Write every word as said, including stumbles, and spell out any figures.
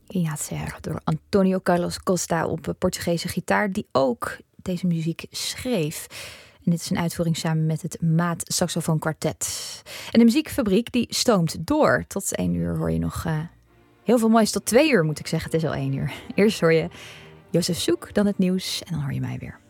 Quinhacer door Antonio Carlos Costa op Portugese gitaar, die ook deze muziek schreef. En dit is een uitvoering samen met het Maat Saxofoon Quartet. En de muziekfabriek die stoomt door. Tot één uur hoor je nog uh, heel veel moois. Tot twee uur moet ik zeggen, het is al één uur. Eerst hoor je Joseph Zoek, dan het nieuws en dan hoor je mij weer.